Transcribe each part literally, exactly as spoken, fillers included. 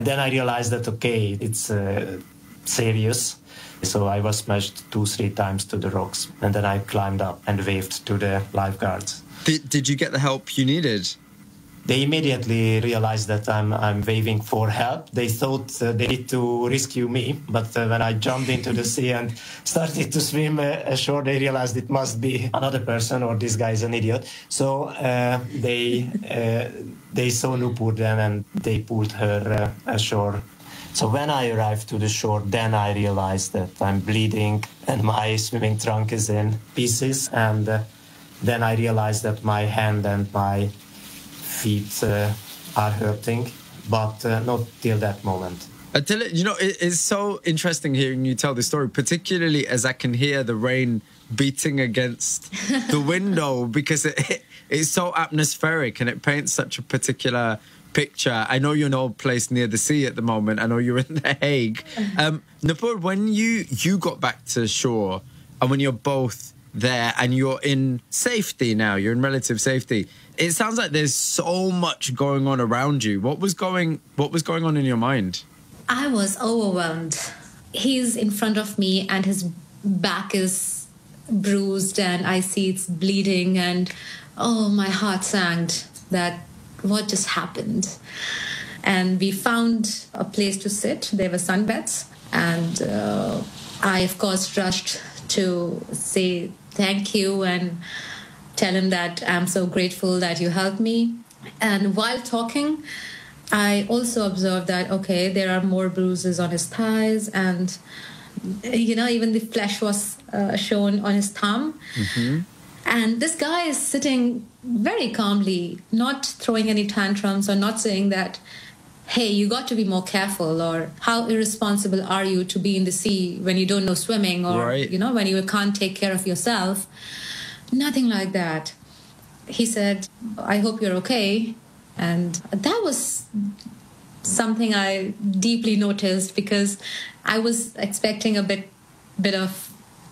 Then I realized that, okay, it's uh, serious. So I was smashed two, three times to the rocks. And then I climbed up and waved to the lifeguards. Did, did you get the help you needed? They immediately realized that I'm I'm waving for help. They thought uh, they need to rescue me, but uh, when I jumped into the sea and started to swim uh, ashore, they realized it must be another person or this guy is an idiot. So uh, they uh, they saw Nupur then and they pulled her uh, ashore. So when I arrived to the shore, then I realized that I'm bleeding and my swimming trunk is in pieces. And uh, then I realized that my hand and my feet uh, are hurting, but uh, not till that moment. Attila, you know, it, it's so interesting hearing you tell this story, particularly as I can hear the rain beating against the window because it, it, it's so atmospheric and it paints such a particular picture. I know you're in a place near the sea at the moment. I know you're in The Hague. Um, Nupur, when you, you got back to shore and when you're both there and you're in safety now, you're in relative safety, it sounds like there's so much going on around you. What was going, what was going on in your mind? I was overwhelmed. He's in front of me and his back is bruised and I see it's bleeding and, oh, my heart sank that what just happened. And we found a place to sit. There were sunbeds. And uh, I, of course, rushed to say thank you and tell him that I'm so grateful that you helped me. And while talking, I also observed that, okay, there are more bruises on his thighs and, you know, even the flesh was uh, shown on his thumb. Mm-hmm. And this guy is sitting very calmly, not throwing any tantrums or not saying that, hey, you got to be more careful, or how irresponsible are you to be in the sea when you don't know swimming, or, right. you know, when you can't take care of yourself. Nothing like that. He said, I hope you're okay. And that was something I deeply noticed because I was expecting a bit, bit of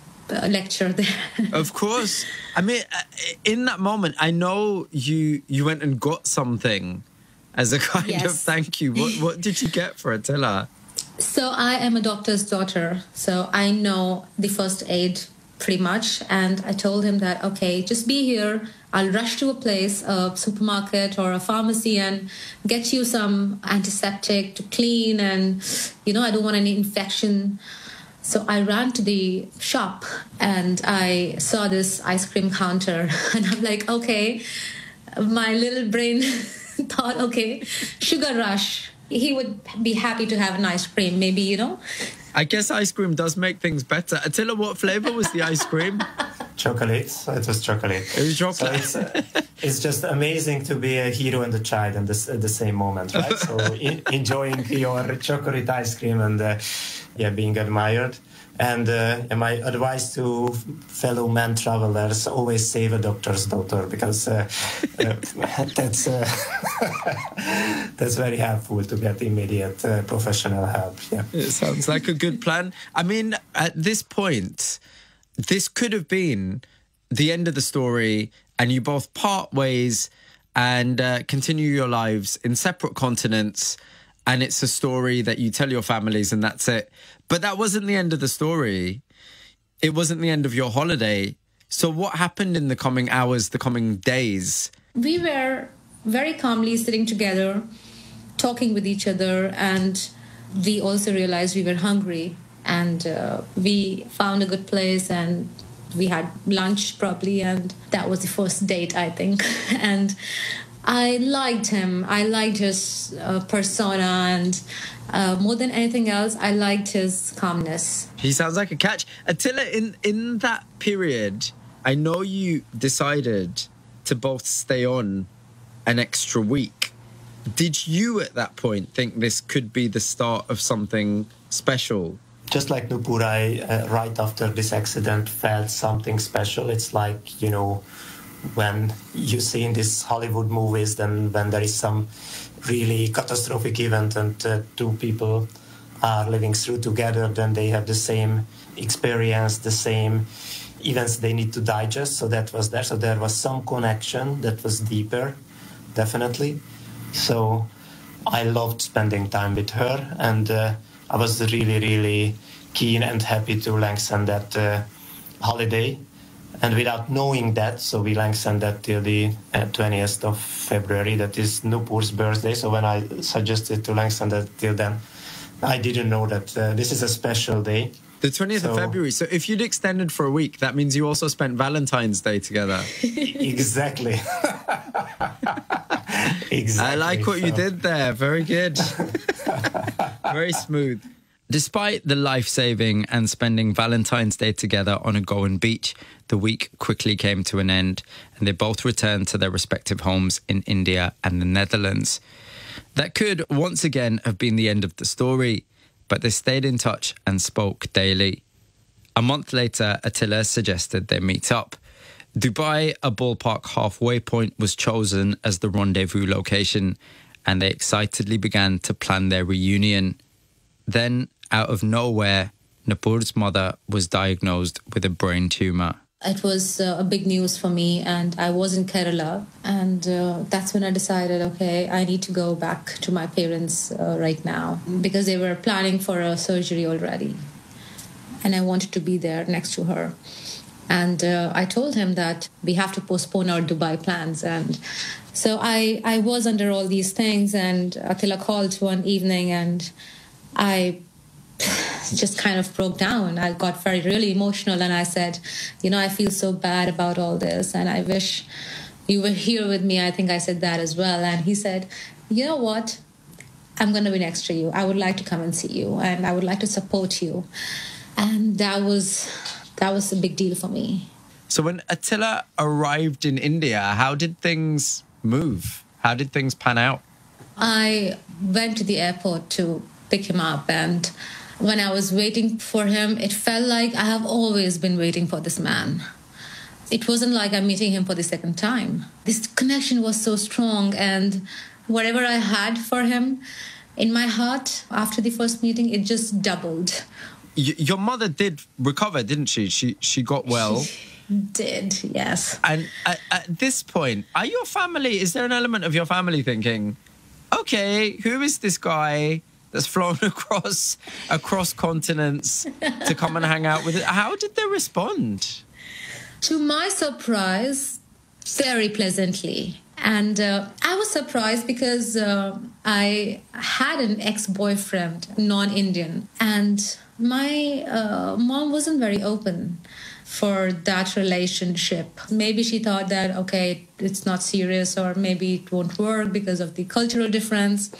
a lecture there. Of course. I mean, in that moment, I know you you went and got something as a kind yes. of thank you. What, what did you get for Attila? So I am a doctor's daughter, so I know the first aid pretty much. And I told him that, okay, just be here. I'll rush to a place, a supermarket or a pharmacy and get you some antiseptic to clean. And, you know, I don't want any infection. So I ran to the shop and I saw this ice cream counter. And I'm like, okay, my little brain thought, okay, sugar rush. He would be happy to have an ice cream, maybe, you know. I guess ice cream does make things better. Attila, what flavour was the ice cream? Chocolate. It was chocolate. It was chocolate. So it's, uh, it's just amazing to be a hero and a child in this, at the same moment, right? So in, enjoying your chocolate ice cream and uh, yeah, being admired. And, uh, and my advice to fellow men travelers, always save a doctor's daughter, because uh, uh, that's uh, that's very helpful to get immediate uh, professional help. Yeah. It sounds like a good plan. I mean, at this point, this could have been the end of the story and you both part ways and uh, continue your lives in separate continents. And it's a story that you tell your families and that's it. But that wasn't the end of the story. It wasn't the end of your holiday. So what happened in the coming hours, the coming days? We were very calmly sitting together, talking with each other. And we also realized we were hungry. And uh, we found a good place and we had lunch properly. And that was the first date, I think. And I liked him. I liked his uh, persona and uh, more than anything else, I liked his calmness. He sounds like a catch. Attila, in, in that period, I know you decided to both stay on an extra week. Did you at that point think this could be the start of something special? Just like Nupur, I, uh, right after this accident, felt something special. It's like, you know, when you see in these Hollywood movies, then when there is some really catastrophic event and uh, two people are living through together, then they have the same experience, the same events they need to digest. So that was there. So there was some connection that was deeper, definitely. So I loved spending time with her, and uh, I was really, really keen and happy to lengthen that uh, holiday. And without knowing that, so we lengthened that till the uh, twentieth of February, that is Nupur's birthday. So when I suggested to lengthen that till then, I didn't know that uh, this is a special day. The twentieth so, of February. So if you'd extended for a week, that means you also spent Valentine's Day together. Exactly. Exactly. I like what so. you did there. Very good. Very smooth. Despite the life-saving and spending Valentine's Day together on a Goan beach, the week quickly came to an end and they both returned to their respective homes in India and the Netherlands. That could once again have been the end of the story, but they stayed in touch and spoke daily. A month later, Attila suggested they meet up. Dubai, a ballpark halfway point, was chosen as the rendezvous location, and they excitedly began to plan their reunion. Then, out of nowhere, Nupur's mother was diagnosed with a brain tumour. It was uh, a big news for me, and I was in Kerala, and uh, that's when I decided, okay, I need to go back to my parents uh, right now, because they were planning for a surgery already, and I wanted to be there next to her. And uh, I told him that we have to postpone our Dubai plans. And so I, I was under all these things, and Attila called one evening, and I just kind of broke down. I got very, really emotional, and I said, you know, I feel so bad about all this, and I wish you were here with me. I think I said that as well. And he said, you know what? I'm going to be next to you. I would like to come and see you, and I would like to support you. And that was... That was a big deal for me. So when Attila arrived in India, how did things move? How did things pan out? I went to the airport to pick him up, and when I was waiting for him, it felt like I have always been waiting for this man. It wasn't like I'm meeting him for the second time. This connection was so strong, and whatever I had for him in my heart after the first meeting, it just doubled. Your mother did recover, didn't she? She she got well. She did, yes. And at, at this point, are your family, is there an element of your family thinking, okay, who is this guy that's flown across across continents to come and hang out with it? How did they respond? To my surprise, very pleasantly. And uh, I was surprised because uh, I had an ex-boyfriend, non-Indian, and my uh, mom wasn't very open for that relationship. Maybe she thought that, okay, it's not serious, or maybe it won't work because of the cultural difference.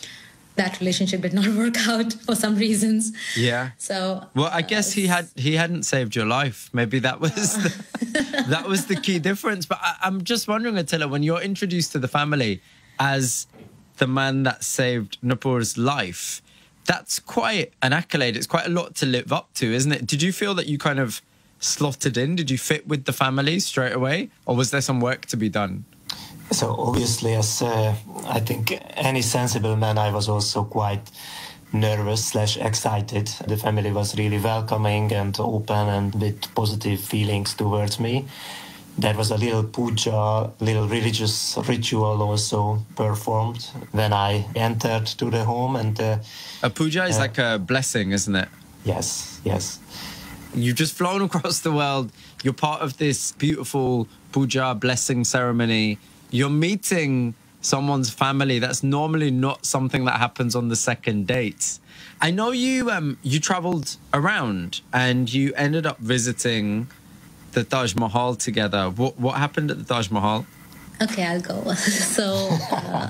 That relationship did not work out for some reasons. Yeah. So well, I guess uh, he had he hadn't saved your life. Maybe that was the, that was the key difference. But I, I'm just wondering, Attila, when you're introduced to the family as the man that saved Nupur's life, that's quite an accolade. It's quite a lot to live up to, isn't it? Did you feel that you kind of slotted in? Did you fit with the family straight away, or was there some work to be done? So obviously, as uh, I think any sensible man, I was also quite nervous slash excited. The family was really welcoming and open and with positive feelings towards me. There was a little puja, little religious ritual also performed when I entered to the home. And uh, a puja is uh, like a blessing, isn't it? Yes, yes. You've just flown across the world. You're part of this beautiful puja blessing ceremony. You're meeting someone's family. That's normally not something that happens on the second date. I know you um, you traveled around and you ended up visiting the Taj Mahal together. What, what happened at the Taj Mahal? Okay, I'll go. So uh,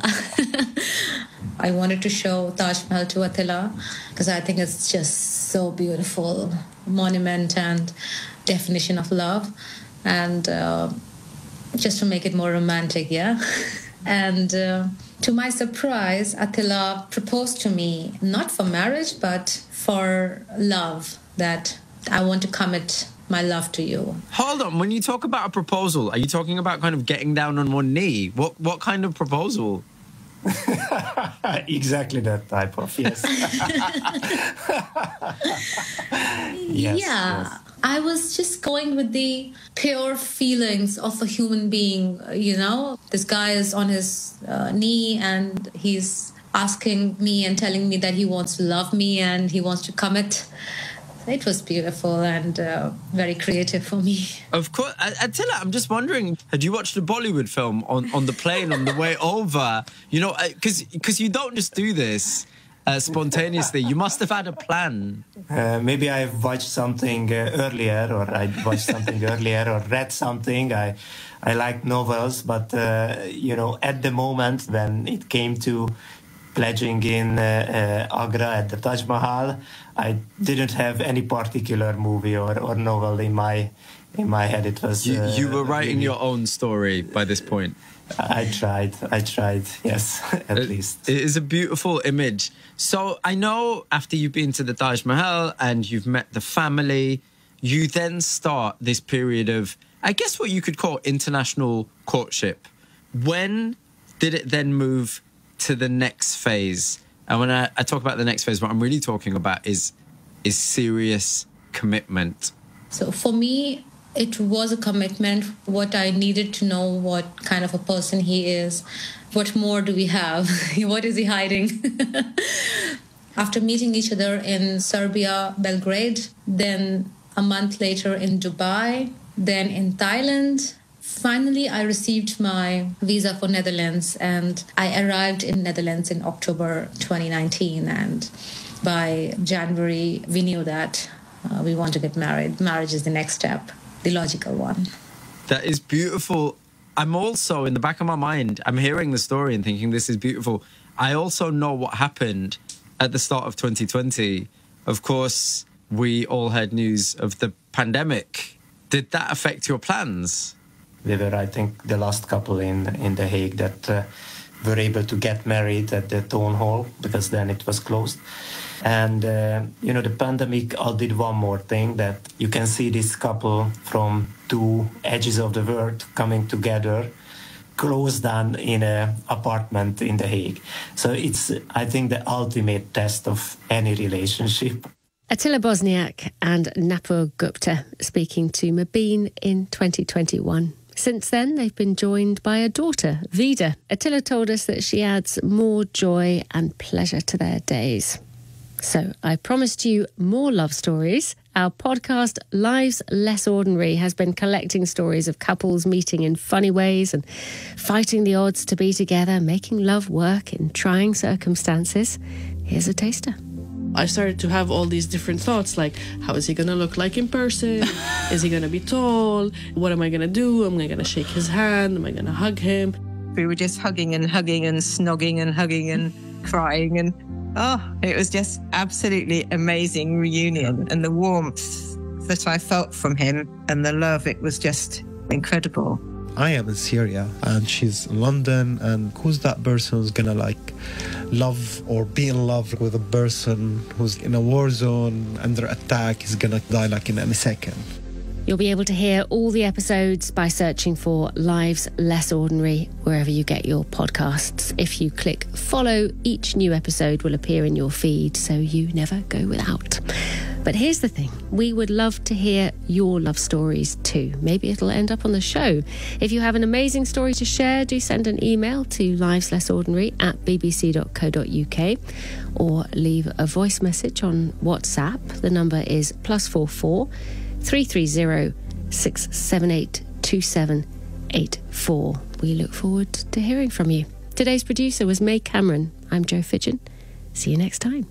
I wanted to show Taj Mahal to Attila because I think it's just so beautiful, monument and definition of love. And... Uh, just to make it more romantic, yeah? And uh, to my surprise, Attila proposed to me, not for marriage, but for love, that I want to commit my love to you. Hold on, when you talk about a proposal, are you talking about kind of getting down on one knee? What, what kind of proposal? Exactly that type of, yes. Yes, yeah. Yes. I was just going with the pure feelings of a human being, you know. This guy is on his uh, knee and he's asking me and telling me that he wants to love me and he wants to commit. It was beautiful and uh, very creative for me. Of course. Attila, I'm just wondering, had you watched a Bollywood film on, on the plane on the way over? You know, because because you don't just do this uh, spontaneously. You must have had a plan. Uh, maybe I've watched something uh, earlier, or I watched something earlier, or read something. I I like novels, but, uh, you know, at the moment when it came to pledging in uh, uh, Agra at the Taj Mahal, I didn't have any particular movie or, or novel in my in my head. It was you, uh, you were writing really, your own story by this point. I tried. I tried. Yes, at it, least. It is a beautiful image. So I know after you've been to the Taj Mahal and you've met the family, you then start this period of, I guess, what you could call international courtship. When did it then move to the next phase? And when I, I talk about the next phase, what I'm really talking about is is serious commitment. So for me, it was a commitment. What I needed to know, what kind of a person he is, what more do we have? What is he hiding? After meeting each other in Serbia, Belgrade, then a month later in Dubai, then in Thailand, finally, I received my visa for Netherlands, and I arrived in Netherlands in October twenty nineteen. And by January, we knew that uh, we want to get married. Marriage is the next step, the logical one. That is beautiful. I'm also, in the back of my mind, I'm hearing the story and thinking this is beautiful. I also know what happened at the start of twenty twenty. Of course, we all heard news of the pandemic. Did that affect your plans? We were, I think, the last couple in, in The Hague that uh, were able to get married at the town hall, because then it was closed. And, uh, you know, the pandemic did one more thing, that you can see this couple from two edges of the world coming together, closed down in an apartment in The Hague. So it's, I think, the ultimate test of any relationship. Attila Bosniak and Napur Gupta speaking to Mobeen in twenty twenty-one. Since then, they've been joined by a daughter, Vida. Attila told us that she adds more joy and pleasure to their days. So I promised you more love stories. Our podcast, Lives Less Ordinary, has been collecting stories of couples meeting in funny ways and fighting the odds to be together, making love work in trying circumstances. Here's a taster. I started to have all these different thoughts, like, how is he going to look like in person? Is he going to be tall? What am I going to do? Am I going to shake his hand? Am I going to hug him? We were just hugging and hugging and snogging and hugging and crying. And, oh, it was just absolutely amazing reunion. And the warmth that I felt from him and the love, it was just incredible. I am in Syria and she's in London, and who's that person who's gonna like love or be in love with a person who's in a war zone under attack is gonna die like in a second. You'll be able to hear all the episodes by searching for Lives Less Ordinary wherever you get your podcasts. If you click follow, each new episode will appear in your feed, so you never go without. But here's the thing, we would love to hear your love stories too. Maybe it'll end up on the show. If you have an amazing story to share, do send an email to liveslessordinary at bbc.co.uk or leave a voice message on WhatsApp. The number is plus four four three three zero six seven eight two seven eight four. We look forward to hearing from you. Today's producer was May Cameron. I'm Jo Fidgen. See you next time.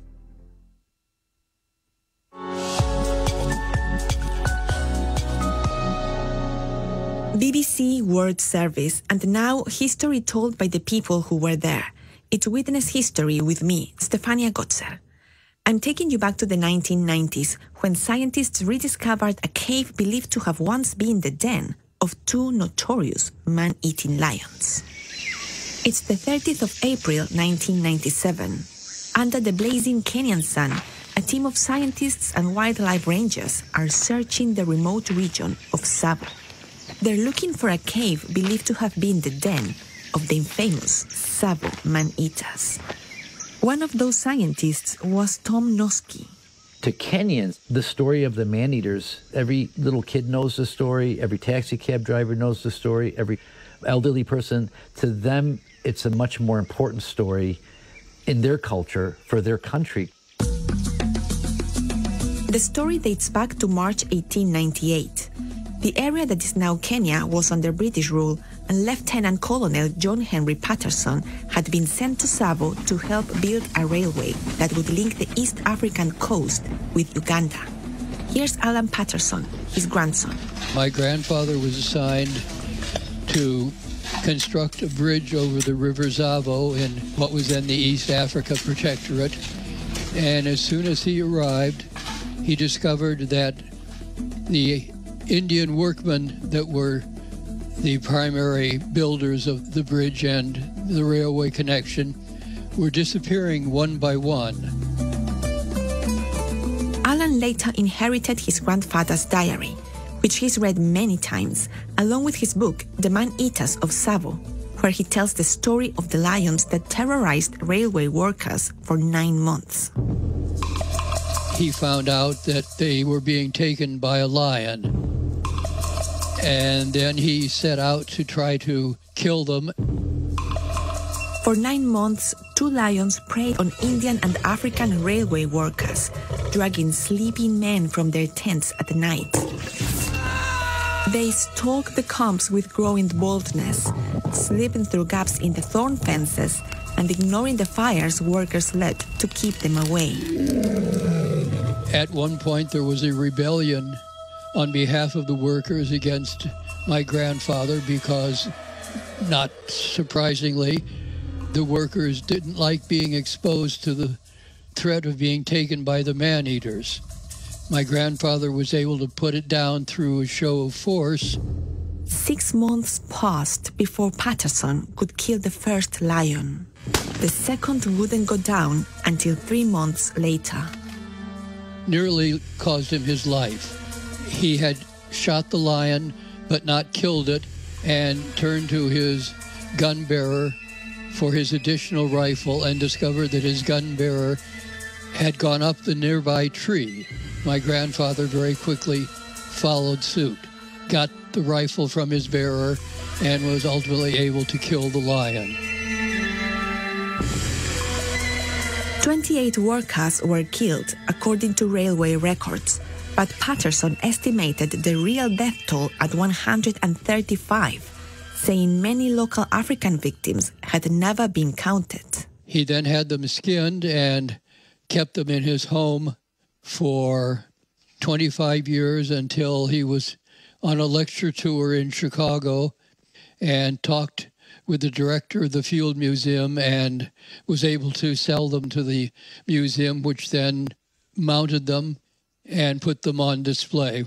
B B C World Service, and now history told by the people who were there. It's Witness History with me, Stefania Gotzer. I'm taking you back to the nineteen nineties, when scientists rediscovered a cave believed to have once been the den of two notorious man-eating lions. It's the thirtieth of April, nineteen ninety-seven. Under the blazing Kenyan sun, a team of scientists and wildlife rangers are searching the remote region of Tsavo. They're looking for a cave believed to have been the den of the infamous Tsavo man-eaters. One of those scientists was Tom Noski. To Kenyans, the story of the man-eaters, every little kid knows the story, every taxi cab driver knows the story, every elderly person. To them, it's a much more important story in their culture for their country. The story dates back to March eighteen ninety-eight. The area that is now Kenya was under British rule, and Lieutenant Colonel John Henry Patterson had been sent to Tsavo to help build a railway that would link the East African coast with Uganda. Here's Alan Patterson, his grandson. My grandfather was assigned to construct a bridge over the River Tsavo in what was then the East Africa Protectorate. And as soon as he arrived, he discovered that the Indian workmen that were the primary builders of the bridge and the railway connection were disappearing one by one. Alan later inherited his grandfather's diary, which he's read many times, along with his book, The Man-Eaters of Tsavo, where he tells the story of the lions that terrorized railway workers for nine months. He found out that they were being taken by a lion. And then he set out to try to kill them. For nine months, two lions preyed on Indian and African railway workers, dragging sleeping men from their tents at night. They stalked the camps with growing boldness, slipping through gaps in the thorn fences and ignoring the fires workers lit to keep them away. At one point, there was a rebellion on behalf of the workers against my grandfather because, not surprisingly, the workers didn't like being exposed to the threat of being taken by the man-eaters. My grandfather was able to put it down through a show of force. Six months passed before Patterson could kill the first lion. The second wouldn't go down until three months later. Nearly cost him his life. He had shot the lion, but not killed it, and turned to his gun bearer for his additional rifle and discovered that his gun bearer had gone up the nearby tree. My grandfather very quickly followed suit, got the rifle from his bearer, and was ultimately able to kill the lion. twenty-eight workers were killed, according to railway records, but Patterson estimated the real death toll at one hundred thirty-five, saying many local African victims had never been counted. He then had them skinned and kept them in his home for twenty-five years until he was on a lecture tour in Chicago and talked with the director of the Field Museum and was able to sell them to the museum, which then mounted them and put them on display.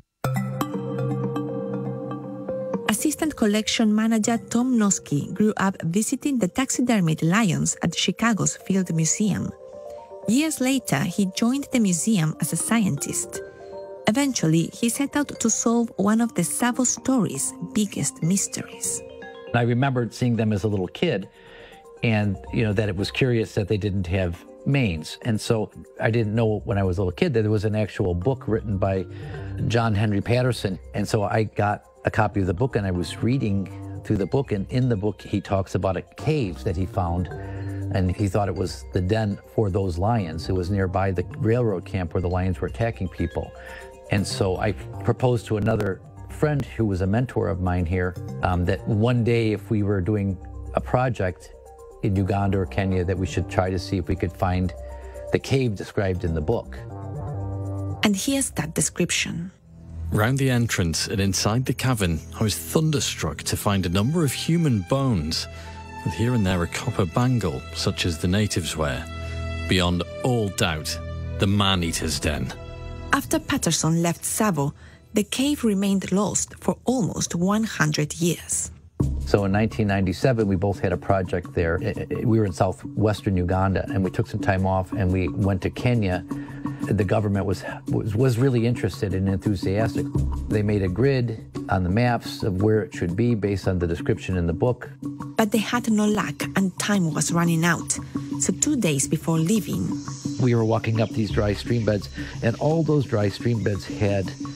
Assistant collection manager Tom Noski grew up visiting the taxidermied lions at Chicago's Field Museum. Years later, he joined the museum as a scientist. Eventually, he set out to solve one of the Tsavo story's biggest mysteries. I remembered seeing them as a little kid, and you know that it was curious that they didn't have manes. And so I didn't know when I was a little kid that there was an actual book written by John Henry Patterson. And so I got a copy of the book and I was reading through the book, and in the book he talks about a cave that he found, and he thought it was the den for those lions. It was nearby the railroad camp where the lions were attacking people. And so I proposed to another friend who was a mentor of mine here um, that one day if we were doing a project in Uganda or Kenya that we should try to see if we could find the cave described in the book. And here's that description. Round the entrance and inside the cavern, I was thunderstruck to find a number of human bones, with here and there a copper bangle, such as the natives wear. Beyond all doubt, the man-eater's den. After Patterson left Tsavo, the cave remained lost for almost one hundred years. So in nineteen ninety-seven, we both had a project there. We were in southwestern Uganda, and we took some time off, and we went to Kenya. The government was, was, was really interested and enthusiastic. They made a grid on the maps of where it should be based on the description in the book. But they had no luck, and time was running out. So two days before leaving, we were walking up these dry stream beds, and all those dry stream beds had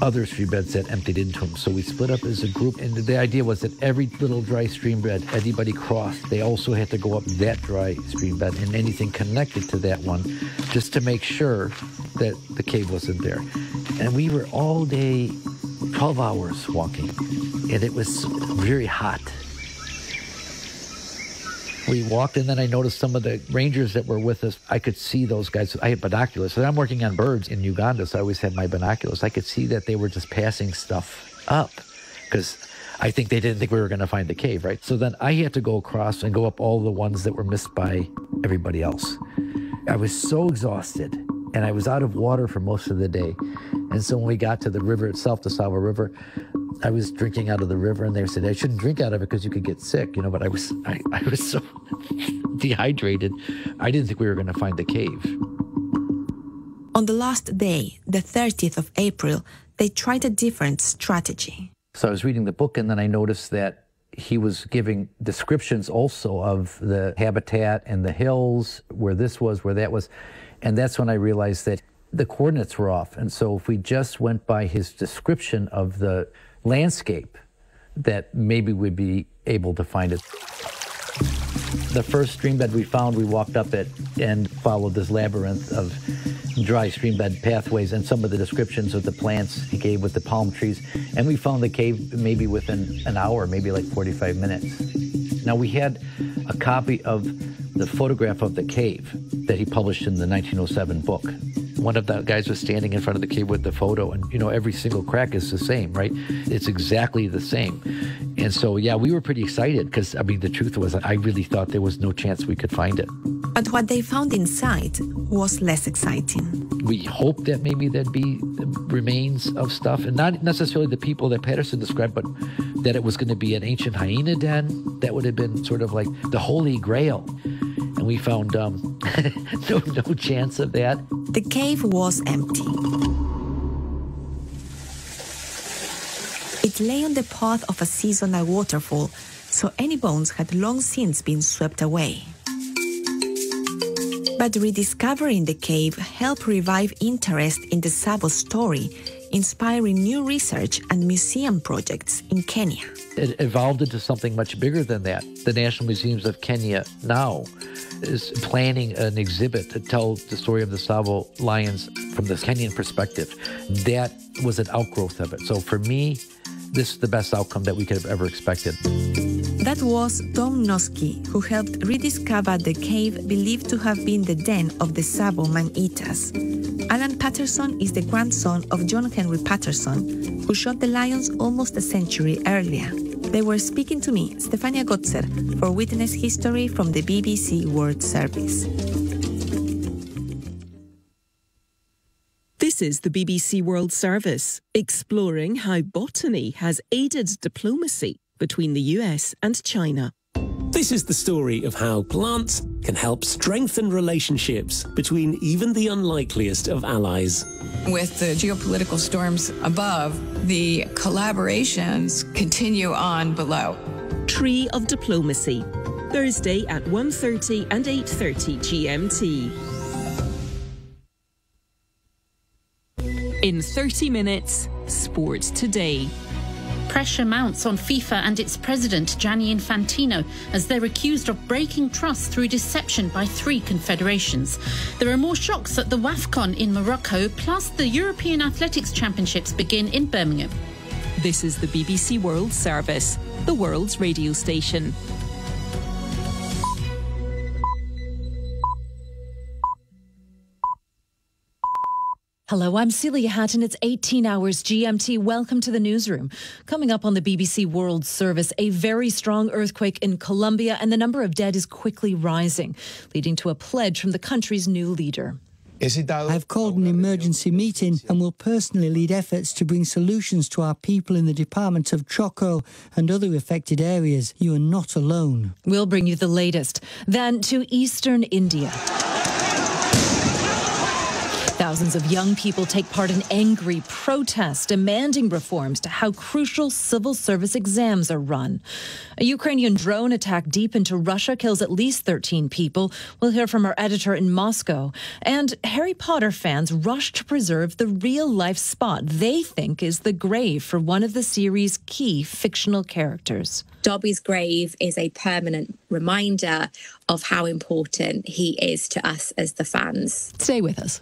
other stream beds that emptied into them. So we split up as a group, and the idea was that every little dry stream bed anybody crossed, they also had to go up that dry stream bed and anything connected to that one, just to make sure that the cave wasn't there. And we were all day, twelve hours walking, and it was very hot. We walked, and then I noticed some of the rangers that were with us. I could see those guys. I had binoculars. So I'm working on birds in Uganda, so I always had my binoculars. I could see that they were just passing stuff up because I think they didn't think we were going to find the cave, right? So then I had to go across and go up all the ones that were missed by everybody else. I was so exhausted, and I was out of water for most of the day. And so when we got to the river itself, the Savo River, I was drinking out of the river, and they said I shouldn't drink out of it because you could get sick, you know. But I was, I, I was so dehydrated, I didn't think we were going to find the cave. On the last day, the thirtieth of April, they tried a different strategy. So I was reading the book, and then I noticed that he was giving descriptions also of the habitat and the hills, where this was, where that was, and that's when I realized that the coordinates were off. And so if we just went by his description of the landscape, that maybe we'd be able to find it. The first stream bed we found, we walked up it and followed this labyrinth of dry stream bed pathways and some of the descriptions of the plants he gave with the palm trees. And we found the cave maybe within an hour, maybe like forty-five minutes. Now, we had a copy of the photograph of the cave that he published in the nineteen oh seven book. One of the guys was standing in front of the cave with the photo, and, you know, every single crack is the same, right? It's exactly the same. And so, yeah, we were pretty excited because, I mean, the truth was I really thought there was no chance we could find it. But what they found inside was less exciting. We hoped that maybe there'd be remains of stuff, and not necessarily the people that Patterson described, but that it was going to be an ancient hyena den. That would have been sort of like the Holy Grail. And we found um, no, no chance of that. The cave was empty. It lay on the path of a seasonal waterfall, so any bones had long since been swept away. But rediscovering the cave helped revive interest in the Savo story, inspiring new research and museum projects in Kenya. It evolved into something much bigger than that. The National Museums of Kenya now is planning an exhibit to tell the story of the Savo lions from the Kenyan perspective. That was an outgrowth of it. So for me, this is the best outcome that we could have ever expected. That was Tom Noski, who helped rediscover the cave believed to have been the den of the Savo man-eaters. Alan Patterson is the grandson of John Henry Patterson, who shot the lions almost a century earlier. They were speaking to me, Stefania Gotzer, for Witness History from the B B C World Service. This is the B B C World Service, exploring how botany has aided diplomacy between the U S and China. This is the story of how plants can help strengthen relationships between even the unlikeliest of allies. With the geopolitical storms above, the collaborations continue on below. Tree of Diplomacy, Thursday at one thirty and eight thirty G M T. In thirty minutes, Sport Today. Pressure mounts on FIFA and its president, Gianni Infantino, as they're accused of breaking trust through deception by three confederations. There are more shocks at the WAFCON in Morocco, plus the European Athletics Championships begin in Birmingham. This is the B B C World Service, the world's radio station. Hello, I'm Celia Hatton. It's eighteen hours G M T. Welcome to the newsroom. Coming up on the B B C World Service, a very strong earthquake in Colombia, and the number of dead is quickly rising, leading to a pledge from the country's new leader. I've called an emergency meeting and will personally lead efforts to bring solutions to our people in the department of Chocó and other affected areas. You are not alone. We'll bring you the latest. Then to eastern India. Thousands of young people take part in angry protests demanding reforms to how crucial civil service exams are run. A Ukrainian drone attack deep into Russia kills at least thirteen people. We'll hear from our editor in Moscow. And Harry Potter fans rush to preserve the real-life spot they think is the grave for one of the series' key fictional characters. Dobby's grave is a permanent reminder of how important he is to us as the fans. Stay with us.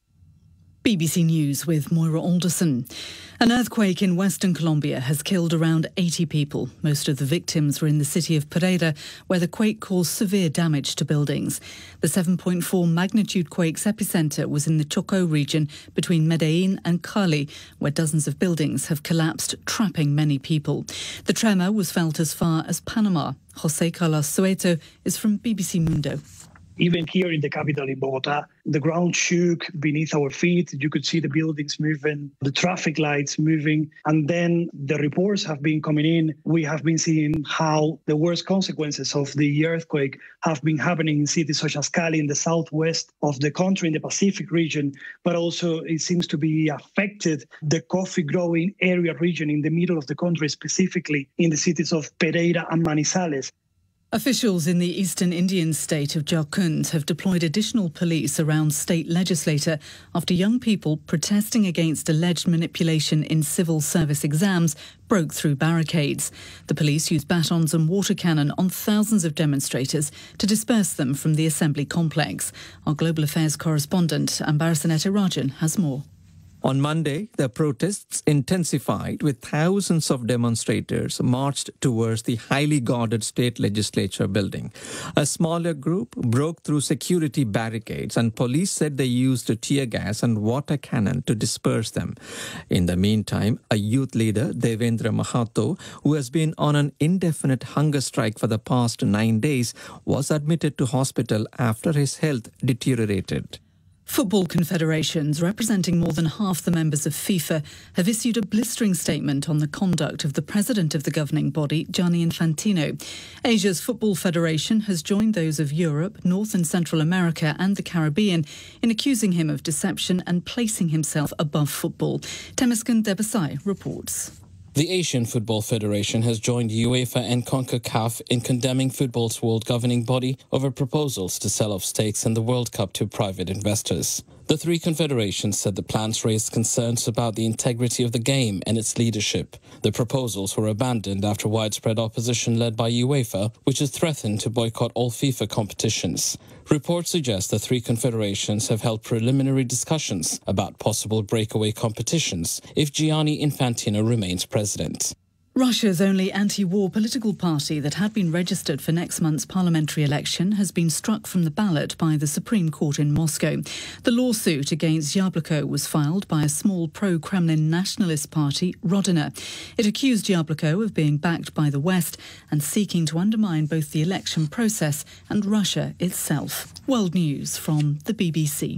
B B C News with Moira Alderson. An earthquake in Western Colombia has killed around eighty people. Most of the victims were in the city of Pereira, where the quake caused severe damage to buildings. The seven point four magnitude quake's epicenter was in the Chocó region between Medellín and Cali, where dozens of buildings have collapsed, trapping many people. The tremor was felt as far as Panama. José Carlos Soeto is from B B C Mundo. Even here in the capital in Bogota, the ground shook beneath our feet. You could see the buildings moving, the traffic lights moving. And then the reports have been coming in. We have been seeing how the worst consequences of the earthquake have been happening in cities such as Cali in the southwest of the country, in the Pacific region. But also it seems to be affected the coffee growing area region in the middle of the country, specifically in the cities of Pereira and Manizales. Officials in the eastern Indian state of Jharkhand have deployed additional police around state legislature after young people protesting against alleged manipulation in civil service exams broke through barricades. The police used batons and water cannon on thousands of demonstrators to disperse them from the assembly complex. Our global affairs correspondent, Ambarasaneta Rajan, has more. On Monday, the protests intensified with thousands of demonstrators marched towards the highly guarded state legislature building. A smaller group broke through security barricades and police said they used tear gas and water cannon to disperse them. In the meantime, a youth leader, Devendra Mahato, who has been on an indefinite hunger strike for the past nine days, was admitted to hospital after his health deteriorated. Football confederations representing more than half the members of FIFA have issued a blistering statement on the conduct of the president of the governing body, Gianni Infantino. Asia's Football Federation has joined those of Europe, North and Central America and the Caribbean in accusing him of deception and placing himself above football. Temesgen Debasai reports. The Asian Football Federation has joined UEFA and CONCACAF in condemning football's world governing body over proposals to sell off stakes in the World Cup to private investors. The three confederations said the plans raised concerns about the integrity of the game and its leadership. The proposals were abandoned after widespread opposition led by UEFA, which has threatened to boycott all FIFA competitions. Reports suggest the three confederations have held preliminary discussions about possible breakaway competitions if Gianni Infantino remains president. Russia's only anti-war political party that had been registered for next month's parliamentary election has been struck from the ballot by the Supreme Court in Moscow. The lawsuit against Yabloko was filed by a small pro-Kremlin nationalist party, Rodina. It accused Yabloko of being backed by the West and seeking to undermine both the election process and Russia itself. World News from the B B C.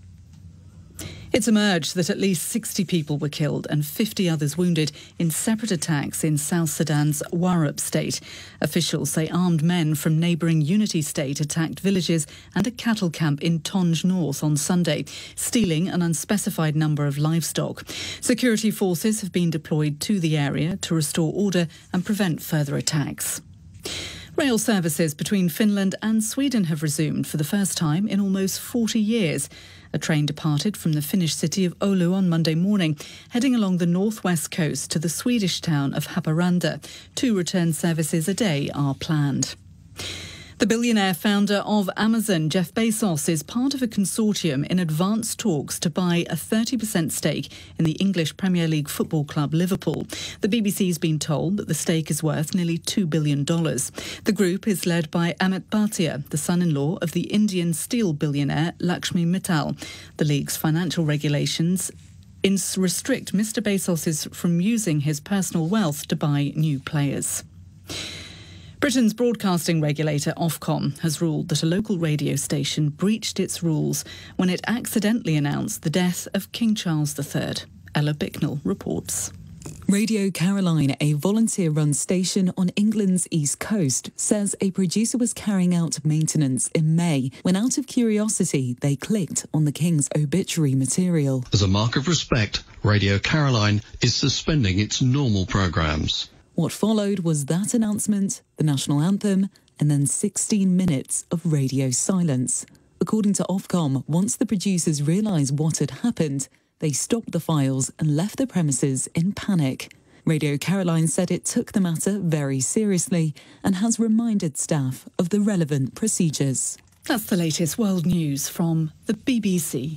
It's emerged that at least sixty people were killed and fifty others wounded in separate attacks in South Sudan's Warab state. Officials say armed men from neighbouring Unity State attacked villages and a cattle camp in Tonj North on Sunday, stealing an unspecified number of livestock. Security forces have been deployed to the area to restore order and prevent further attacks. Rail services between Finland and Sweden have resumed for the first time in almost forty years. A train departed from the Finnish city of Oulu on Monday morning, heading along the northwest coast to the Swedish town of Haparanda. Two return services a day are planned. The billionaire founder of Amazon, Jeff Bezos, is part of a consortium in advanced talks to buy a thirty percent stake in the English Premier League football club Liverpool. The B B C's been told that the stake is worth nearly two billion dollars. The group is led by Amit Bhatia, the son-in-law of the Indian steel billionaire Lakshmi Mittal. The league's financial regulations restrict Mister Bezos from using his personal wealth to buy new players. Britain's broadcasting regulator Ofcom has ruled that a local radio station breached its rules when it accidentally announced the death of King Charles the Third. Ella Bicknell reports. Radio Caroline, a volunteer-run station on England's east coast, says a producer was carrying out maintenance in May when, out of curiosity, they clicked on the King's obituary material. As a mark of respect, Radio Caroline is suspending its normal programmes. What followed was that announcement, the national anthem, and then sixteen minutes of radio silence. According to Ofcom, once the producers realised what had happened, they stopped the files and left the premises in panic. Radio Caroline said it took the matter very seriously and has reminded staff of the relevant procedures. That's the latest world news from the B B C.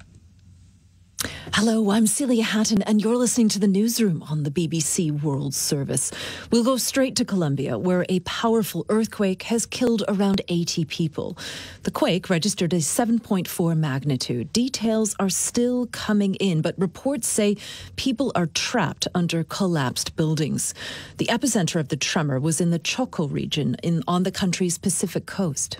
Hello, I'm Celia Hatton and you're listening to the Newsroom on the B B C World Service. We'll go straight to Colombia, where a powerful earthquake has killed around eighty people. The quake registered a seven point four magnitude. Details are still coming in, but reports say people are trapped under collapsed buildings. The epicenter of the tremor was in the Chocó region in, on the country's Pacific coast.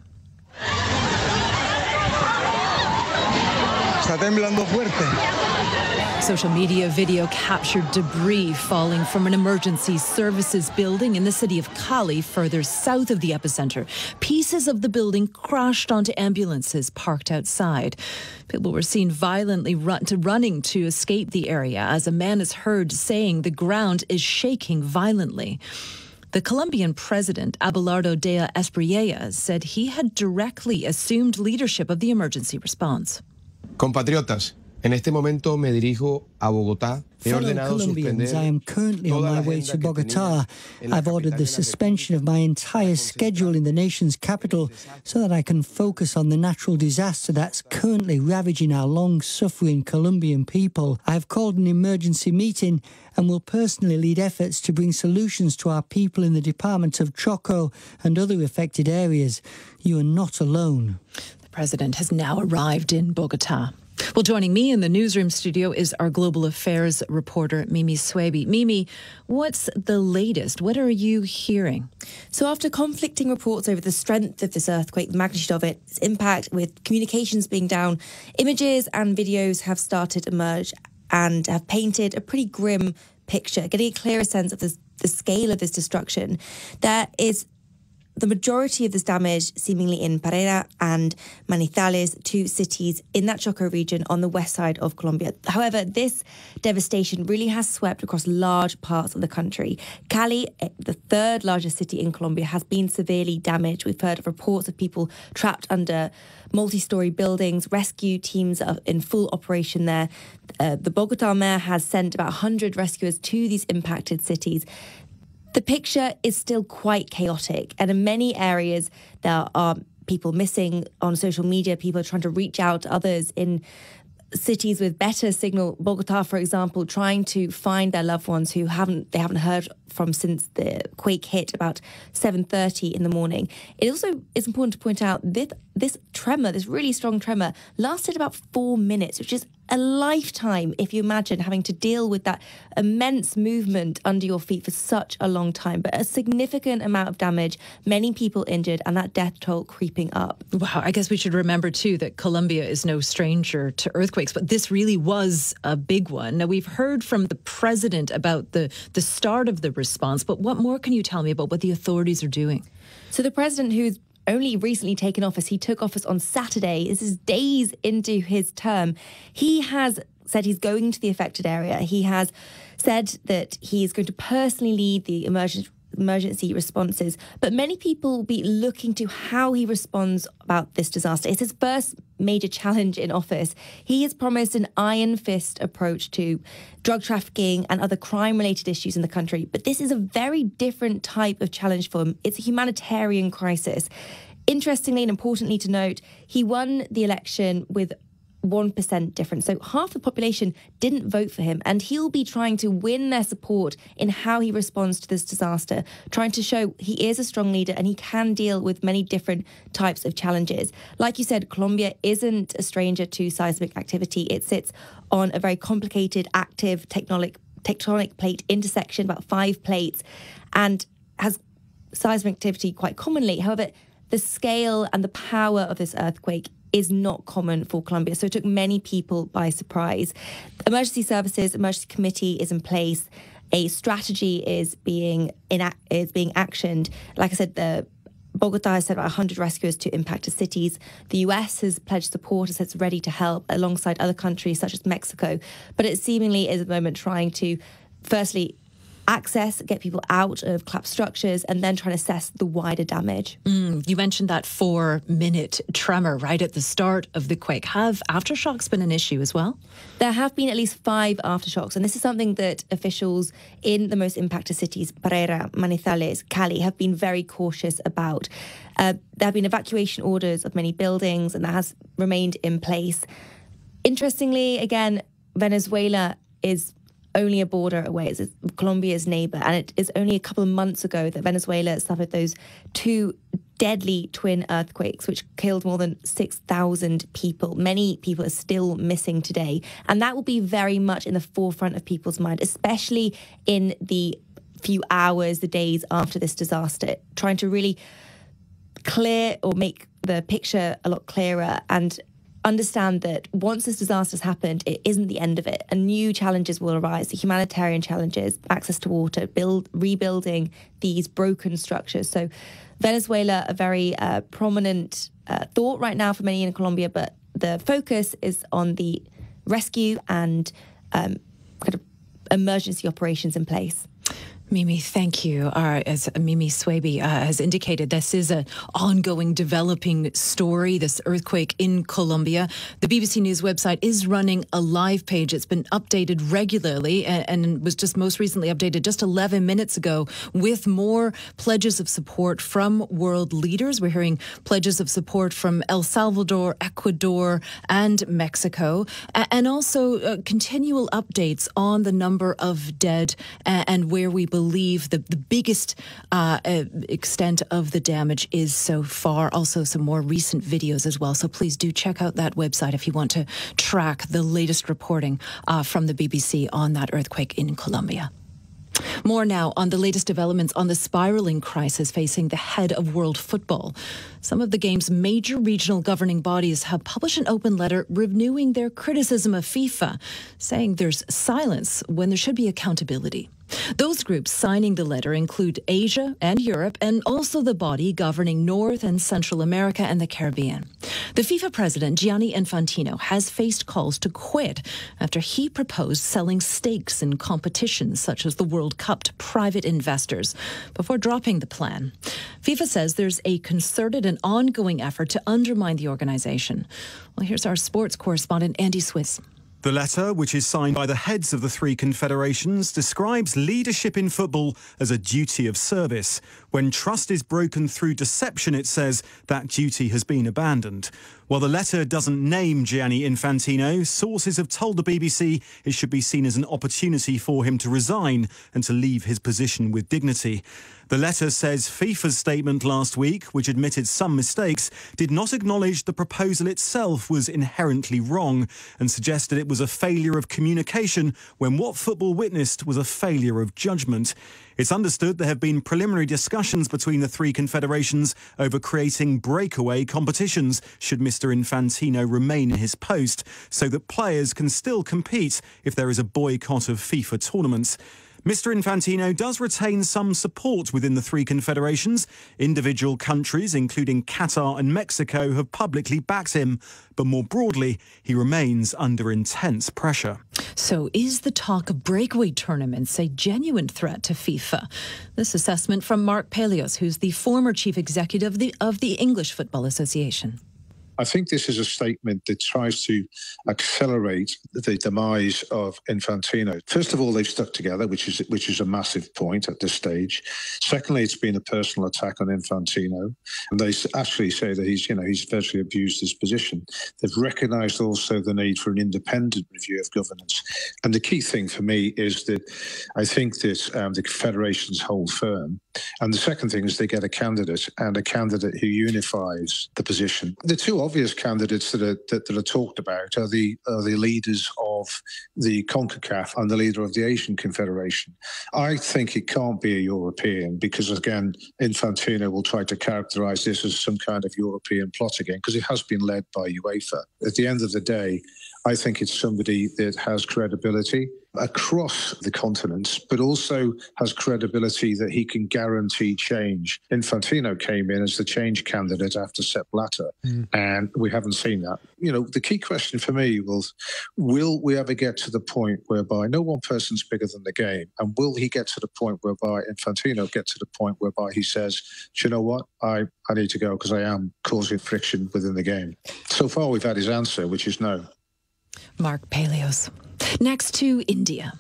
Está temblando fuerte. Social media video captured debris falling from an emergency services building in the city of Cali, further south of the epicenter. Pieces of the building crashed onto ambulances parked outside. People were seen violently run to running to escape the area as a man is heard saying the ground is shaking violently. The Colombian president, Abelardo de Espriella, said he had directly assumed leadership of the emergency response. Compatriotas, en este momento me dirijo a Bogotá. Fellow Colombians, I am currently on my way to Bogotá. I've ordered the suspension of my entire schedule in the nation's capital so that I can focus on the natural disaster that's currently ravaging our long-suffering Colombian people. I've called an emergency meeting and will personally lead efforts to bring solutions to our people in the department of Chocó and other affected areas. You are not alone. The president has now arrived in Bogotá. Well, joining me in the newsroom studio is our global affairs reporter, Mimi Swaby. Mimi, what's the latest? What are you hearing? So after conflicting reports over the strength of this earthquake, the magnitude of it, its impact with communications being down, images and videos have started to emerge and have painted a pretty grim picture, getting a clearer sense of the, the scale of this destruction. There is the majority of this damage seemingly in Pereira and Manizales, two cities in that Chocó region on the west side of Colombia. However, this devastation really has swept across large parts of the country. Cali, the third largest city in Colombia, has been severely damaged. We've heard of reports of people trapped under multi-storey buildings. Rescue teams are in full operation there. Uh, the Bogotá mayor has sent about one hundred rescuers to these impacted cities. The picture is still quite chaotic, and in many areas there are people missing on social media. People are trying to reach out to others in cities with better signal. Bogotá, for example, trying to find their loved ones who haven't they haven't heard from since the quake hit about seven thirty in the morning. It also is important to point out this this tremor, this really strong tremor, lasted about four minutes, which is a lifetime if you imagine having to deal with that immense movement under your feet for such a long time. But a significant amount of damage, many people injured, and that death toll creeping up. Wow, I guess we should remember too that Colombia is no stranger to earthquakes, but this really was a big one. Now, we've heard from the president about the, the start of the response, but what more can you tell me about what the authorities are doing? So the president, who's only recently taken office, he took office on Saturday. This is days into his term. He has said he's going to the affected area. He has said that he is going to personally lead the emergency emergency responses, but many people will be looking to how he responds about this disaster. It's his first major challenge in office. He has promised an iron fist approach to drug trafficking and other crime-related issues in the country, but this is a very different type of challenge for him. It's a humanitarian crisis. Interestingly and importantly to note, he won the election with one percent difference. So half the population didn't vote for him, and he'll be trying to win their support in how he responds to this disaster, trying to show he is a strong leader and he can deal with many different types of challenges. Like you said, Colombia isn't a stranger to seismic activity. It sits on a very complicated, active tectonic, tectonic plate intersection, about five plates, and has seismic activity quite commonly. However, the scale and the power of this earthquake is not common for Colombia, so it took many people by surprise. Emergency services, emergency committee is in place. a strategy is being in, is being actioned. Like I said, the Bogota has sent about one hundred rescuers to impacted cities. The U S has pledged support and said it's ready to help alongside other countries such as Mexico. But it seemingly is at the moment trying to, firstly, access, get people out of collapsed structures, and then trying to assess the wider damage. Mm, you mentioned that four-minute tremor right at the start of the quake. Have aftershocks been an issue as well? There have been at least five aftershocks, and this is something that officials in the most impacted cities, Pereira, Manizales, Cali, have been very cautious about. Uh, there have been evacuation orders of many buildings, and that has remained in place. Interestingly, again, Venezuela is only a border away. It's Colombia's neighbour, and it is only a couple of months ago that Venezuela suffered those two deadly twin earthquakes, which killed more than six thousand people. Many people are still missing today, and that will be very much in the forefront of people's mind, especially in the few hours, the days after this disaster, trying to really clear or make the picture a lot clearer and understand that once this disaster has happened, it isn't the end of it, and new challenges will arise, the humanitarian challenges, access to water, build, rebuilding these broken structures. So Venezuela, a very uh, prominent uh, thought right now for many in Colombia, but the focus is on the rescue and um, kind of emergency operations in place. Mimi, thank you. Uh, as Mimi Swaby uh, has indicated, this is an ongoing, developing story, this earthquake in Colombia. The B B C News website is running a live page. It's been updated regularly and, and was just most recently updated just eleven minutes ago with more pledges of support from world leaders. We're hearing pledges of support from El Salvador, Ecuador, and Mexico, and also uh, continual updates on the number of dead and, and where we believe believe the, the biggest uh, uh, extent of the damage is so far. Also some more recent videos as well. So please do check out that website if you want to track the latest reporting uh, from the B B C on that earthquake in Colombia. More now on the latest developments on the spiralling crisis facing the head of world football. Some of the game's major regional governing bodies have published an open letter renewing their criticism of FIFA, saying there's silence when there should be accountability. Those groups signing the letter include Asia and Europe, and also the body governing North and Central America and the Caribbean. The FIFA president, Gianni Infantino, has faced calls to quit after he proposed selling stakes in competitions such as the World Cup to private investors before dropping the plan. FIFA says there's a concerted and ongoing effort to undermine the organization. Well, here's our sports correspondent, Andy Swiss. The letter, which is signed by the heads of the three confederations, describes leadership in football as a duty of service. When trust is broken through deception, it says, that duty has been abandoned. While the letter doesn't name Gianni Infantino, sources have told the B B C it should be seen as an opportunity for him to resign and to leave his position with dignity. The letter says FIFA's statement last week, which admitted some mistakes, did not acknowledge the proposal itself was inherently wrong and suggested it was a failure of communication when what football witnessed was a failure of judgment. It's understood there have been preliminary discussions between the three confederations over creating breakaway competitions should Mister Infantino remain in his post, so that players can still compete if there is a boycott of FIFA tournaments. Mister Infantino does retain some support within the three confederations. Individual countries, including Qatar and Mexico, have publicly backed him. But more broadly, he remains under intense pressure. So is the talk of breakaway tournaments a genuine threat to FIFA? This assessment from Mark Palios, who's the former chief executive of the, of the English Football Association. I think this is a statement that tries to accelerate the demise of Infantino. First of all, they've stuck together, which is which is a massive point at this stage. Secondly, it's been a personal attack on Infantino, and they actually say that he's, you know, he's virtually abused his position. They've recognised also the need for an independent review of governance. And the key thing for me is that I think that um, the federations hold firm. And the second thing is they get a candidate, and a candidate who unifies the position. The two obvious candidates that are, that, that are talked about are the, are the leaders of the CONCACAF and the leader of the Asian Confederation. I think it can't be a European because, again, Infantino will try to characterise this as some kind of European plot again because it has been led by UEFA. At the end of the day, I think it's somebody that has credibility across the continent, but also has credibility that he can guarantee change. Infantino came in as the change candidate after Sepp Blatter, mm. and we haven't seen that. You know, the key question for me was, will we ever get to the point whereby no one person's bigger than the game? And will he get to the point whereby Infantino get to the point whereby he says, do you know what, I, I need to go because I am causing friction within the game? So far, we've had his answer, which is no. Mark Palios. Next to India.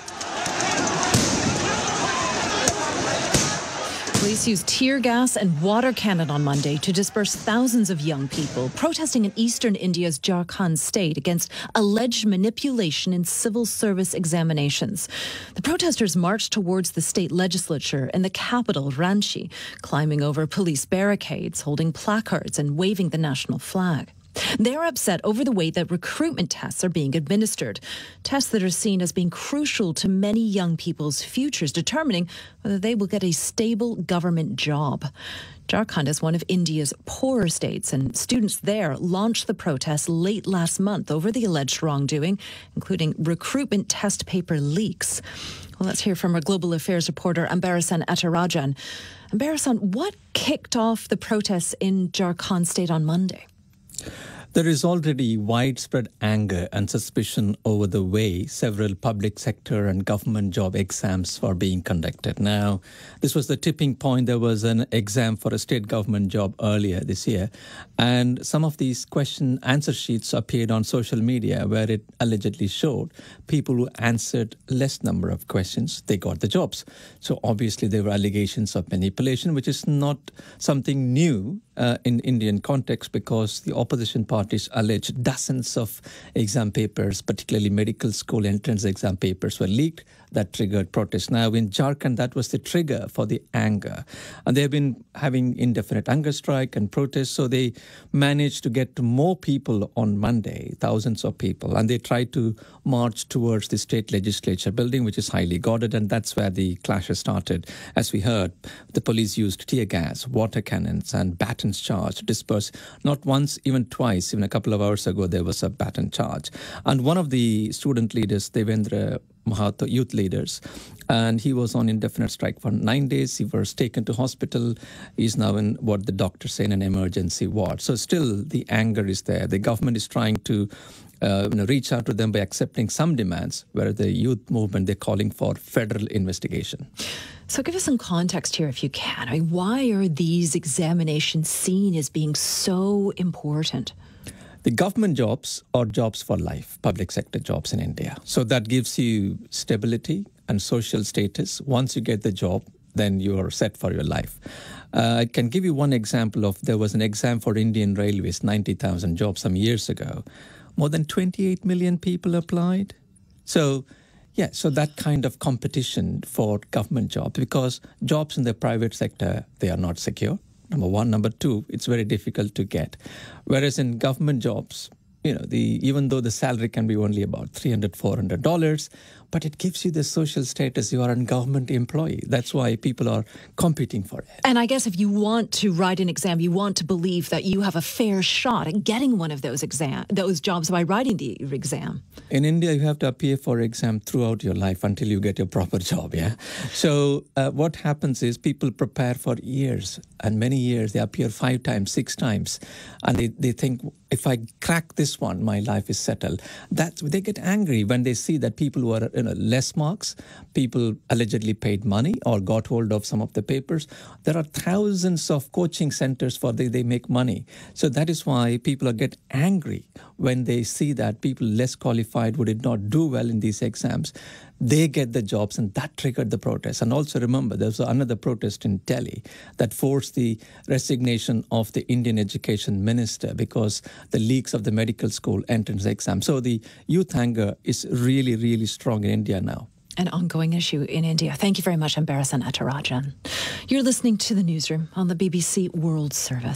Police used tear gas and water cannon on Monday to disperse thousands of young people protesting in eastern India's Jharkhand state against alleged manipulation in civil service examinations. The protesters marched towards the state legislature in the capital, Ranchi, climbing over police barricades, holding placards and waving the national flag. They're upset over the way that recruitment tests are being administered, tests that are seen as being crucial to many young people's futures, determining whether they will get a stable government job. Jharkhand is one of India's poorer states, and students there launched the protests late last month over the alleged wrongdoing, including recruitment test paper leaks. Well, let's hear from our global affairs reporter, Ambarasan Attarajan. Ambarasan, what kicked off the protests in Jharkhand state on Monday? There is already widespread anger and suspicion over the way several public sector and government job exams are being conducted. Now, this was the tipping point. There was an exam for a state government job earlier this year, and some of these question answer sheets appeared on social media where it allegedly showed people who answered less number of questions, they got the jobs. So obviously there were allegations of manipulation, which is not something new Uh, in Indian context, because the opposition parties alleged dozens of exam papers, particularly medical school entrance exam papers, were leaked. That triggered protests. Now in Jharkhand, that was the trigger for the anger. And they've been having indefinite hunger strike and protests. So they managed to get more people on Monday, thousands of people. And they tried to march towards the state legislature building, which is highly guarded. And that's where the clashes started. As we heard, the police used tear gas, water cannons and batons charge to disperse. Not once, even twice. Even a couple of hours ago, there was a baton charge. And one of the student leaders, Devendra Mahato, youth leaders, and he was on indefinite strike for nine days. He was taken to hospital. He's now in what the doctors say in an emergency ward. So still the anger is there. The government is trying to uh, you know, reach out to them by accepting some demands, whereas the youth movement, they're calling for federal investigation. So give us some context here if you can. I mean, why are these examinations seen as being so important? The government jobs are jobs for life, public sector jobs in India. So that gives you stability and social status. Once you get the job, then you are set for your life. Uh, I can give you one example of, there was an exam for Indian Railways, ninety thousand jobs some years ago. More than twenty-eight million people applied. So, yeah, so that kind of competition for government jobs, because jobs in the private sector, they are not secure. Number one. Number two, it's very difficult to get. Whereas in government jobs, you know, the even though the salary can be only about three hundred dollars, four hundred dollars, but it gives you the social status. You are a government employee. That's why people are competing for it. And I guess if you want to write an exam, you want to believe that you have a fair shot at getting one of those exam, those jobs by writing the exam. In India, you have to appear for exam throughout your life until you get your proper job, yeah? So uh, what happens is people prepare for years, and many years. They appear five times, six times, and they, they think, if I crack this one, my life is settled. That they get angry when they see that people who are, you know, less marks, people allegedly paid money or got hold of some of the papers. There are thousands of coaching centers for they, they make money. So that is why people are get angry when they see that people less qualified who did not do well in these exams, they get the jobs, and that triggered the protest. And also remember, there was another protest in Delhi that forced the resignation of the Indian education minister because the leaks of the medical school entrance exam. So the youth anger is really, really strong in India now. An ongoing issue in India. Thank you very much, Ambarasan Attarajan. You're listening to The Newsroom on the B B C World Service.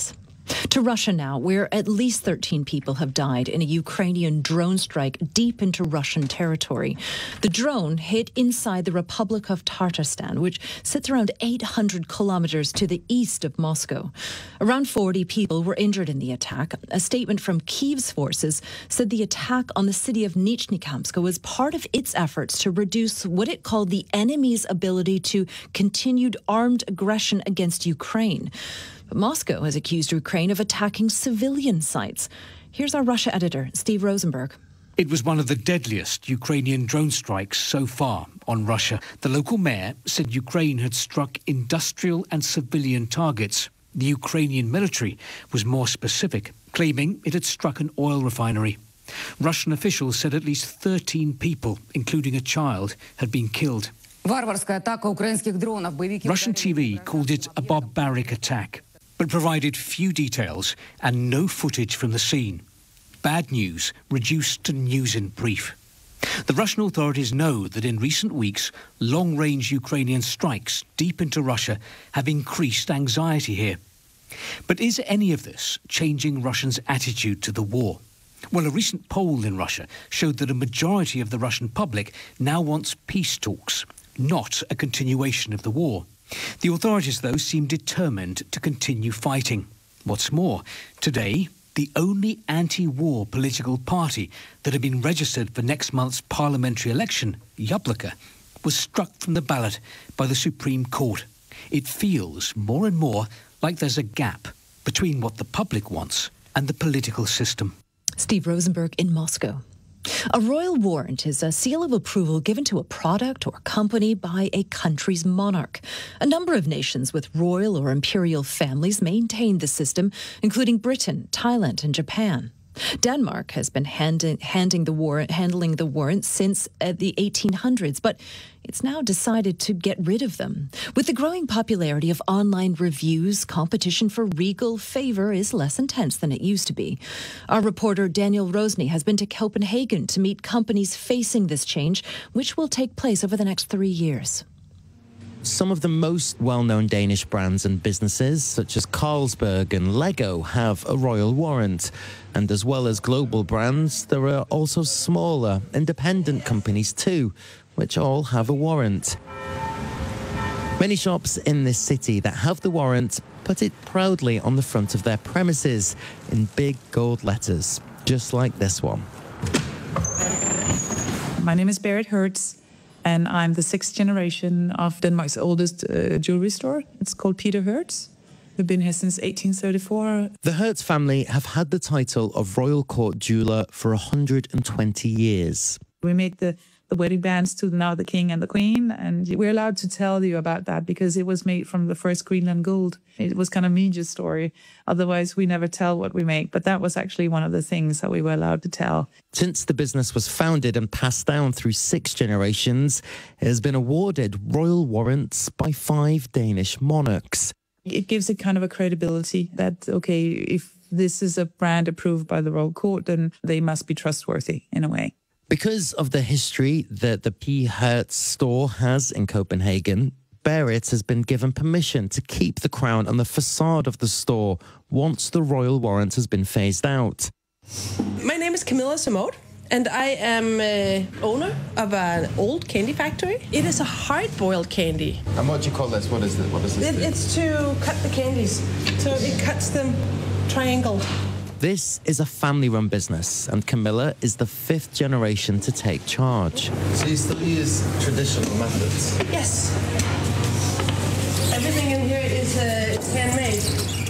To Russia now, where at least thirteen people have died in a Ukrainian drone strike deep into Russian territory. The drone hit inside the Republic of Tatarstan, which sits around eight hundred kilometers to the east of Moscow. Around forty people were injured in the attack. A statement from Kyiv's forces said the attack on the city of Nizhny was part of its efforts to reduce what it called the enemy's ability to continued armed aggression against Ukraine. Moscow has accused Ukraine of attacking civilian sites. Here's our Russia editor, Steve Rosenberg. It was one of the deadliest Ukrainian drone strikes so far on Russia. The local mayor said Ukraine had struck industrial and civilian targets. The Ukrainian military was more specific, claiming it had struck an oil refinery. Russian officials said at least thirteen people, including a child, had been killed. Russian T V called it a barbaric attack, but provided few details and no footage from the scene. Bad news reduced to news in brief. The Russian authorities know that in recent weeks, long-range Ukrainian strikes deep into Russia have increased anxiety here. But is any of this changing Russians' attitude to the war? Well, a recent poll in Russia showed that a majority of the Russian public now wants peace talks, not a continuation of the war. The authorities, though, seem determined to continue fighting. What's more, today, the only anti-war political party that had been registered for next month's parliamentary election, Yabloko, was struck from the ballot by the Supreme Court. It feels more and more like there's a gap between what the public wants and the political system. Steve Rosenberg in Moscow. A royal warrant is a seal of approval given to a product or company by a country's monarch. A number of nations with royal or imperial families maintain the system, including Britain, Thailand and Japan. Denmark has been handing, handing the warrant, handling the warrants since uh, the eighteen hundreds, but it's now decided to get rid of them. With the growing popularity of online reviews, competition for regal favour is less intense than it used to be. Our reporter Daniel Rosny has been to Copenhagen to meet companies facing this change, which will take place over the next three years. Some of the most well-known Danish brands and businesses, such as Carlsberg and Lego, have a royal warrant. And as well as global brands, there are also smaller, independent companies too, which all have a warrant. Many shops in this city that have the warrant put it proudly on the front of their premises in big gold letters, just like this one. My name is Berit Hertz, and I'm the sixth generation of Denmark's oldest uh, jewelry store. It's called Peter Hertz. We've been here since eighteen thirty-four. The Hertz family have had the title of Royal Court Jeweller for one hundred twenty years. We made the, the wedding bands to now the king and the queen, and we're allowed to tell you about that because it was made from the first Greenland gold. It was kind of media's story. Otherwise, we never tell what we make, but that was actually one of the things that we were allowed to tell. Since the business was founded and passed down through six generations, it has been awarded royal warrants by five Danish monarchs. It gives it kind of a credibility that, okay, if this is a brand approved by the Royal Court, then they must be trustworthy in a way. Because of the history that the P. Hertz store has in Copenhagen, Berit has been given permission to keep the crown on the facade of the store once the royal warrant has been phased out. My name is Camilla Samode, and I am uh, owner of an old candy factory. It is a hard-boiled candy. And what do you call this? What is it? What is this? It, it's to cut the candies, so it cuts them triangle. This is a family-run business, and Camilla is the fifth generation to take charge. So you still use traditional methods? Yes. Everything in here is uh, handmade.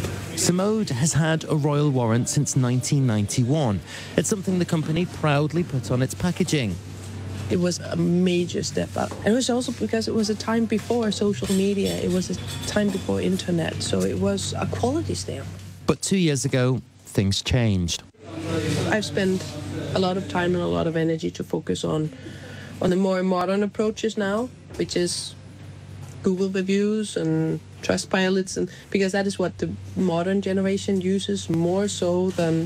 Samode has had a royal warrant since nineteen ninety-one. It's something the company proudly put on its packaging. It was a major step up. And it was also because it was a time before social media. It was a time before internet. So it was a quality stamp. But two years ago, things changed. I've spent a lot of time and a lot of energy to focus on, on the more modern approaches now, which is Google reviews and Trustpilots, and because that is what the modern generation uses more so than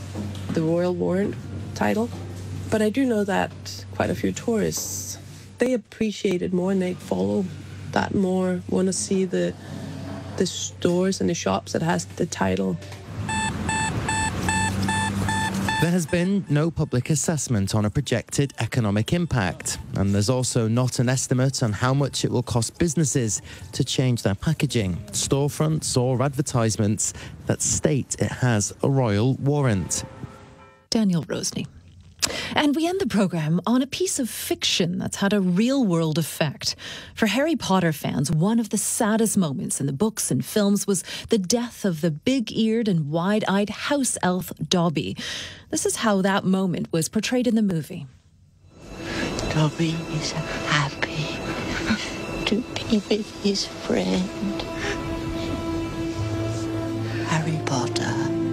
the royal warrant title. But I do know that quite a few tourists, they appreciate it more and they follow that more, want to see the the stores and the shops that has the title. There has been no public assessment on a projected economic impact, and there's also not an estimate on how much it will cost businesses to change their packaging, storefronts or advertisements that state it has a royal warrant. Daniel Rosny. And we end the programme on a piece of fiction that's had a real-world effect. For Harry Potter fans, one of the saddest moments in the books and films was the death of the big-eared and wide-eyed house elf Dobby. This is how that moment was portrayed in the movie. Dobby is happy to be with his friend, Harry Potter.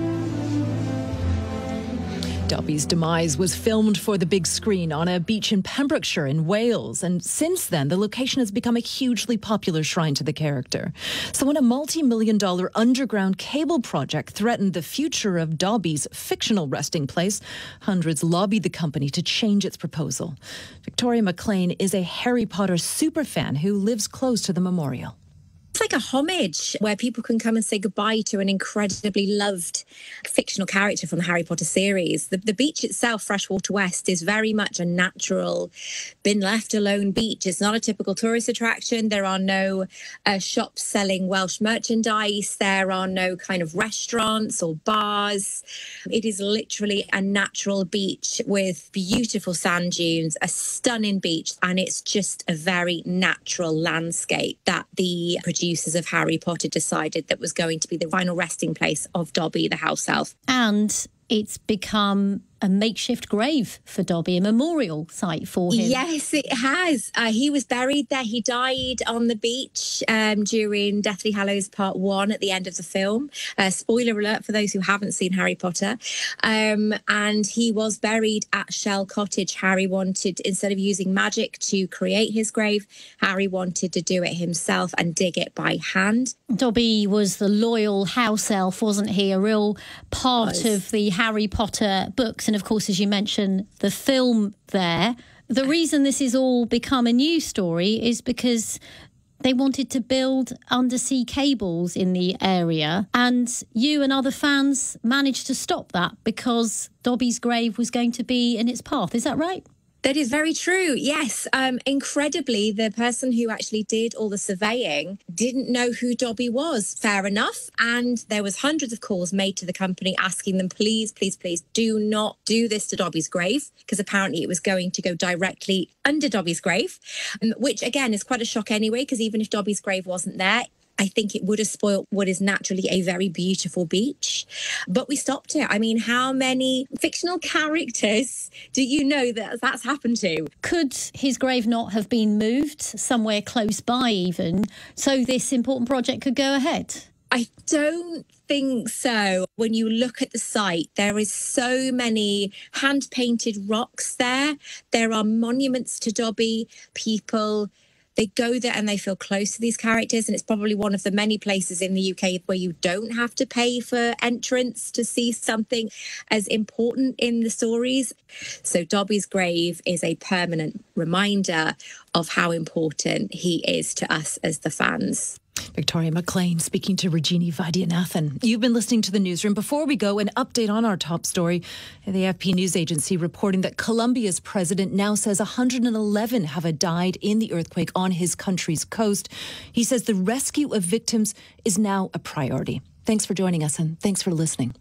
Dobby's demise was filmed for the big screen on a beach in Pembrokeshire in Wales, and since then the location has become a hugely popular shrine to the character. So when a multi-million dollar underground cable project threatened the future of Dobby's fictional resting place, hundreds lobbied the company to change its proposal. Victoria McLean is a Harry Potter superfan who lives close to the memorial. It's like a homage where people can come and say goodbye to an incredibly loved fictional character from the Harry Potter series. The, the beach itself, Freshwater West, is very much a natural, been left alone beach. It's not a typical tourist attraction. There are no uh, shops selling Welsh merchandise. There are no kind of restaurants or bars. It is literally a natural beach with beautiful sand dunes, a stunning beach, and it's just a very natural landscape that the producers of Harry Potter decided that was going to be the final resting place of Dobby, the house elf. And it's become a makeshift grave for Dobby, a memorial site for him. Yes, it has. Uh, he was buried there. He died on the beach um, during Deathly Hallows Part One at the end of the film. Uh, spoiler alert for those who haven't seen Harry Potter. Um, and he was buried at Shell Cottage. Harry wanted, instead of using magic to create his grave, Harry wanted to do it himself and dig it by hand. Dobby was the loyal house elf, wasn't he? A real part of the Harry Potter books. And of course, as you mentioned, the film there. The reason this has all become a news story is because they wanted to build undersea cables in the area, and you and other fans managed to stop that because Dobby's grave was going to be in its path. Is that right? That is very true. Yes. Um, incredibly, the person who actually did all the surveying didn't know who Dobby was. Fair enough. And there was hundreds of calls made to the company asking them, please, please, please do not do this to Dobby's grave, because apparently it was going to go directly under Dobby's grave, um, which again is quite a shock anyway, because even if Dobby's grave wasn't there, I think it would have spoilt what is naturally a very beautiful beach. But we stopped it. I mean, how many fictional characters do you know that that's happened to? Could his grave not have been moved somewhere close by even, so this important project could go ahead? I don't think so. When you look at the site, there is so many hand-painted rocks there. There are monuments to Dobby. People, they go there and they feel close to these characters, and it's probably one of the many places in the U K where you don't have to pay for entrance to see something as important in the stories. So Dobby's grave is a permanent reminder of how important he is to us as the fans. Victoria McLean speaking to Regini Vaidyanathan. You've been listening to The Newsroom. Before we go, an update on our top story. The A F P news agency reporting that Colombia's president now says one hundred eleven have died in the earthquake on his country's coast. He says the rescue of victims is now a priority. Thanks for joining us, and thanks for listening.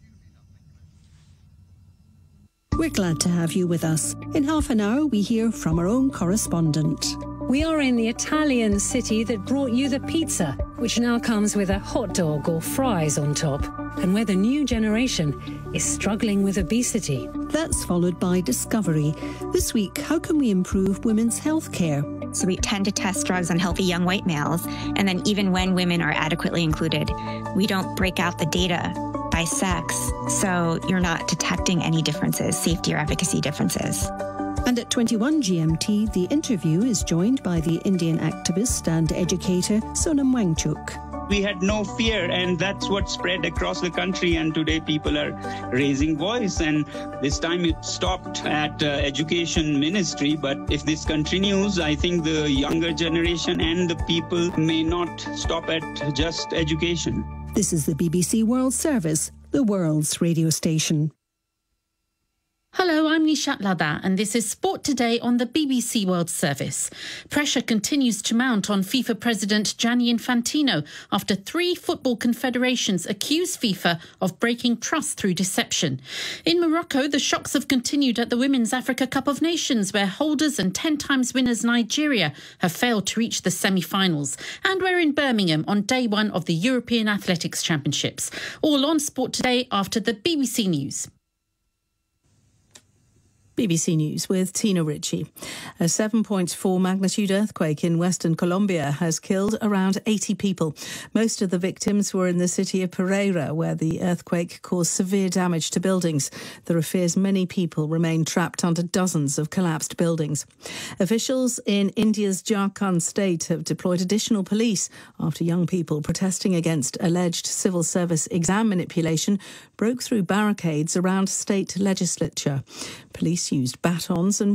We're glad to have you with us. In half an hour, we hear from our own correspondent. We are in the Italian city that brought you the pizza, which now comes with a hot dog or fries on top, and where the new generation is struggling with obesity. That's followed by Discovery. This week, how can we improve women's health care? So we tend to test drugs on healthy young white males, and then even when women are adequately included, we don't break out the data by sex, so you're not detecting any differences, safety or efficacy differences. And at twenty-one G M T, The Interview is joined by the Indian activist and educator Sonam Wangchuk. We had no fear, and that's what spread across the country, and today people are raising voice, and this time it stopped at uh, education ministry, but if this continues, I think the younger generation and the people may not stop at just education. This is the B B C World Service, the world's radio station. Hello, I'm Nishat Ladha, and this is Sport Today on the B B C World Service. Pressure continues to mount on FIFA President Gianni Infantino after three football confederations accuse FIFA of breaking trust through deception. In Morocco, the shocks have continued at the Women's Africa Cup of Nations, where holders and ten times winners Nigeria have failed to reach the semi-finals. And we're in Birmingham on day one of the European Athletics Championships. All on Sport Today after the B B C News. B B C News with Tina Ritchie. A seven point four magnitude earthquake in western Colombia has killed around eighty people. Most of the victims were in the city of Pereira, where the earthquake caused severe damage to buildings. There are fears many people remain trapped under dozens of collapsed buildings. Officials in India's Jharkhand state have deployed additional police after young people protesting against alleged civil service exam manipulation broke through barricades around state legislature. Police used batons and